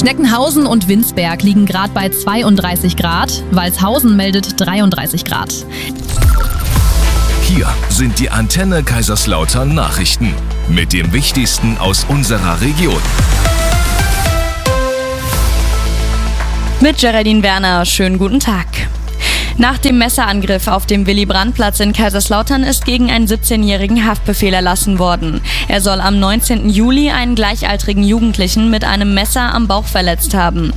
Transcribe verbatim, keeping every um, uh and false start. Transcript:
Schneckenhausen und Winsberg liegen gerade bei zweiunddreißig Grad. Walshausen meldet dreiunddreißig Grad. Hier sind die Antenne Kaiserslautern Nachrichten mit dem Wichtigsten aus unserer Region. Mit Geraldine Werner, schönen guten Tag. Nach dem Messerangriff auf dem Willy-Brandt-Platz in Kaiserslautern ist gegen einen siebzehnjährigen Haftbefehl erlassen worden. Er soll am neunzehnten Juli einen gleichaltrigen Jugendlichen mit einem Messer am Bauch verletzt haben.